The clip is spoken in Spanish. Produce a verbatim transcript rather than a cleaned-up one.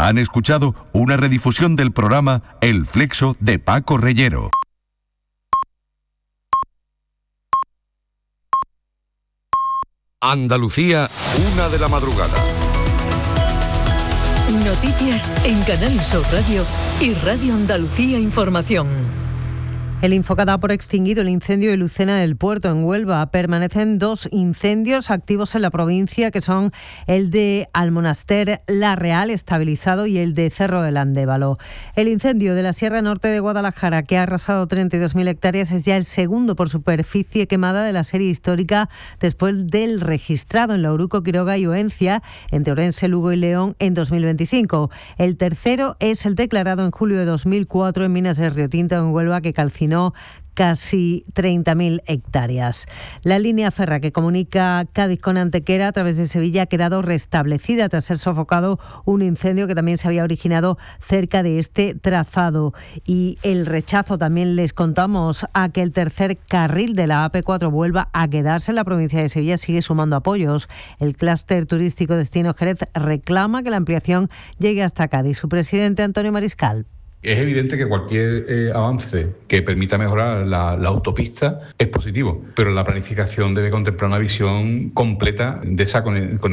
Han escuchado una redifusión del programa El Flexo de Paco Reyero. Andalucía, una de la madrugada. Noticias en Canal Sur Radio y Radio Andalucía Información. El Infoca da por extinguido el incendio de Lucena del Puerto, en Huelva. Permanecen dos incendios activos en la provincia, que son el de Almonaster La Real, estabilizado, y el de Cerro del Andévalo. El incendio de la Sierra Norte de Guadalajara, que ha arrasado treinta y dos mil hectáreas, es ya el segundo por superficie quemada de la serie histórica, después del registrado en la Oruco, Quiroga y Oencia, entre Orense, Lugo y León, en dos mil veinticinco. El tercero es el declarado en julio de dos mil cuatro en Minas de Río Tinto, en Huelva, que calcinó casi treinta mil hectáreas. La línea férrea que comunica Cádiz con Antequera a través de Sevilla ha quedado restablecida tras ser sofocado un incendio que también se había originado cerca de este trazado. Y el rechazo, también les contamos, a que el tercer carril de la A P cuatro vuelva a quedarse en la provincia de Sevilla, sigue sumando apoyos. El clúster turístico Destino Jerez reclama que la ampliación llegue hasta Cádiz. Su presidente, Antonio Mariscal. Es evidente que cualquier eh, avance que permita mejorar la, la autopista es positivo, pero la planificación debe contemplar una visión completa de esa conexión